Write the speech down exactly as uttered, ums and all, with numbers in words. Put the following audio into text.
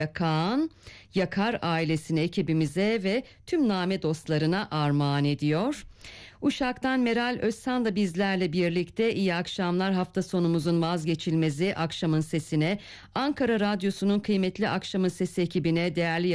Kaan Yakar ailesine, ekibimize ve tüm Name dostlarına armağan ediyor. Uşak'tan Meral Özsan da bizlerle birlikte. İyi akşamlar, hafta sonumuzun vazgeçilmezi Akşamın Sesi'ne, Ankara Radyosu'nun kıymetli Akşamın Sesi ekibine, değerli